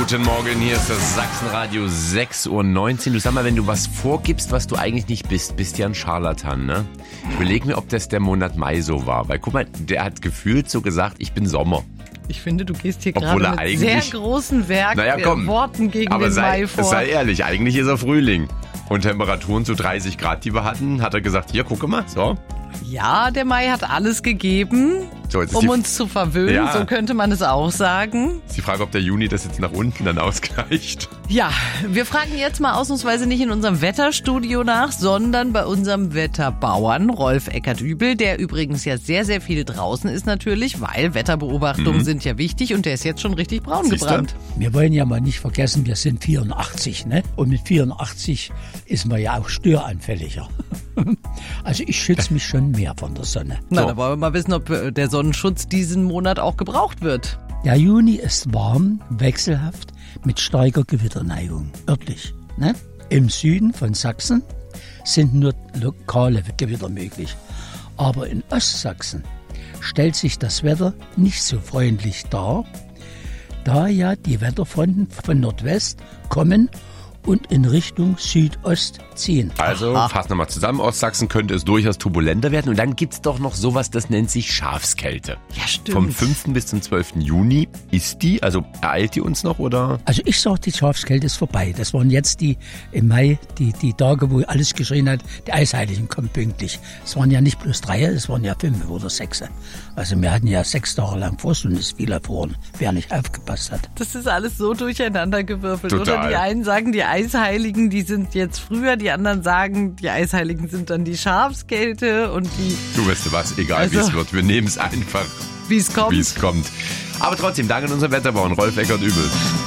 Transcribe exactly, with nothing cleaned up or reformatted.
Guten Morgen, hier ist das Sachsenradio sechs Uhr neunzehn. Du sag mal, wenn du was vorgibst, was du eigentlich nicht bist, bist ja ein Scharlatan, ne? Ich überlege mir, ob das der Monat Mai so war. Weil guck mal, der hat gefühlt so gesagt, ich bin Sommer. Ich finde, du gehst hier Obwohl gerade er mit sehr eigentlich- großen Werk Naja, komm. äh, Worten gegen Aber den sei, Mai vor. sei ehrlich, eigentlich ist er Frühling. Und Temperaturen zu dreißig Grad, die wir hatten, hat er gesagt, hier, gucke mal, so. Ja, der Mai hat alles gegeben, So, jetzt ist um die- uns zu verwöhnen. Ja. So könnte man es auch sagen. Ist die Frage, ob der Juni das jetzt nach unten dann ausgleicht. Ja, wir fragen jetzt mal ausnahmsweise nicht in unserem Wetterstudio nach, sondern bei unserem Wetterbauern Rolf Eckert-Übel, der übrigens ja sehr, sehr viel draußen ist natürlich, weil Wetterbeobachtungen Mhm. sind ja wichtig und der ist jetzt schon richtig braun Siehst du? gebrannt. Wir wollen ja mal nicht vergessen, wir sind vierundachtzig, ne? Und mit vierundachtzig ist man ja auch störanfälliger. Also ich schütze mich schon mehr von der Sonne. Na, So. da wollen wir mal wissen, ob äh, der Sonnenschutz diesen Monat auch gebraucht wird. Der Juni ist warm, wechselhaft, mit starker Gewitterneigung. Örtlich, ne? Im Süden von Sachsen sind nur lokale Gewitter möglich. Aber in Ostsachsen stellt sich das Wetter nicht so freundlich dar, da ja die Wetterfronten von Nordwest kommen und in Richtung Südost ziehen. Also, fassen wir mal zusammen. Ostsachsen könnte es durchaus turbulenter werden. Und dann gibt's doch noch sowas, das nennt sich Schafskälte. Ja, stimmt. Vom fünften bis zum zwölften Juni ist die, also ereilt die uns noch, oder? Also ich sag, die Schafskälte ist vorbei. Das waren jetzt die im Mai, die, die Tage, wo alles geschrien hat, die Eisheiligen kommen pünktlich. Es waren ja nicht bloß drei, es waren ja fünf oder sechs. Also wir hatten ja sechs Tage lang Frost und es fiel erfroren, wer nicht aufgepasst hat. Das ist alles so durcheinandergewürfelt. Total. Oder die einen sagen, die Eisheiligen, die sind jetzt früher, die anderen sagen, die Eisheiligen sind dann die Schafskälte und die, Du weißt du was, egal wie Also- es wird. Wir nehmen es einfach, wie es kommt. wie es kommt. Aber trotzdem, danke an unseren Wetterbauern, Rolf Eckert-Übel.